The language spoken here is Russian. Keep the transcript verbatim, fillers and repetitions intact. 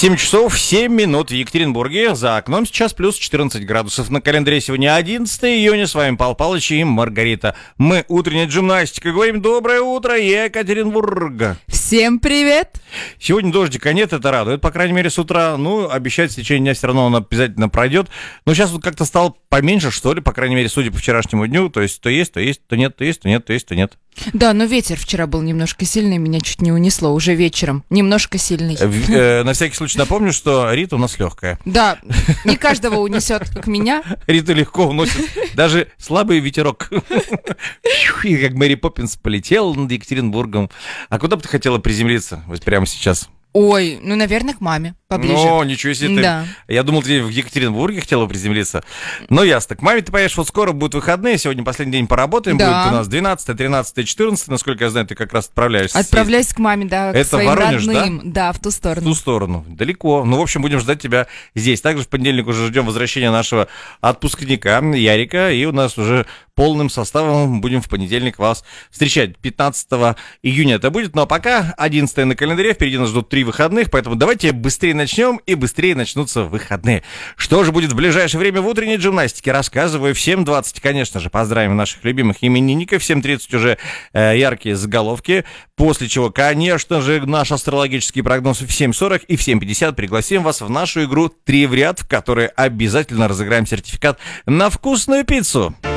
семь часов семь минут в Екатеринбурге. За окном сейчас плюс четырнадцать градусов. На календаре сегодня одиннадцатое июня. С вами Павел Павлович и Маргарита. Мы утренняя джимнастика. Говорим доброе утро, Екатеринбург. Всем привет. Сегодня дождика нет, это радует, по крайней мере, с утра. Ну, обещать в течение дня все равно он обязательно пройдет. Но сейчас вот как-то стало поменьше, что ли, по крайней мере, судя по вчерашнему дню. То есть то есть, то есть, то нет, то есть, то нет, то есть, то нет. Да, но ветер вчера был немножко сильный, меня чуть не унесло уже вечером. Немножко сильный. Э, на всякий случай напомню, что Рита у нас легкая. Да, не каждого унесет, как меня. Рита легко уносит даже слабый ветерок. И как Мэри Поппинс полетела над Екатеринбургом. А куда бы ты хотела приземлиться вот прямо сейчас? Ой, ну, наверное, к маме поближе. Ну, ничего себе ты. Да. Я думал, ты в Екатеринбурге хотела приземлиться. Ну, ясно. К маме ты поедешь, вот скоро будут выходные. Сегодня последний день поработаем. Да. Будет у нас двенадцатое, тринадцатое, четырнадцатое. Насколько я знаю, ты как раз отправляешься. Отправляюсь к маме, да, к Это своим Воронеж, родным. Да? Да, в ту В сторону. ту сторону. Далеко. Ну, в общем, будем ждать тебя здесь. Также в понедельник уже ждем возвращения нашего отпускника Ярика. И у нас уже полным составом будем в понедельник вас встречать. пятнадцатого июня это будет. Ну, а пока одиннадцатое на календаре. Впереди нас ждут три выходных. Поэтому давайте быстрее начнем и быстрее начнутся выходные. Что же будет в ближайшее время в утренней джимнастике? Рассказываю. В семь двадцать, конечно же, поздравим наших любимых именинников. В семь тридцать уже э, яркие заголовки. После чего, конечно же, наш астрологический прогноз в семь сорок и в семь пятьдесят пригласим вас в нашу игру «Три в ряд», в которой обязательно разыграем сертификат на вкусную пиццу.